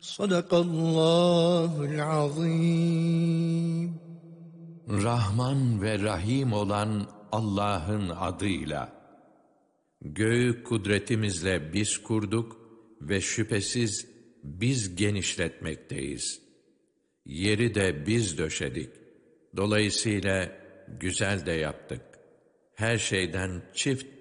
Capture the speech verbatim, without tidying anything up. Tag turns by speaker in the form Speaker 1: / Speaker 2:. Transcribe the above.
Speaker 1: Sadakallahul azim.
Speaker 2: Rahman ve Rahim olan Allah'ın adıyla. Göğü kudretimizle biz kurduk ve şüphesiz biz genişletmekteyiz. Yeri de biz döşedik. Dolayısıyla güzel de yaptık. Her şeyden çift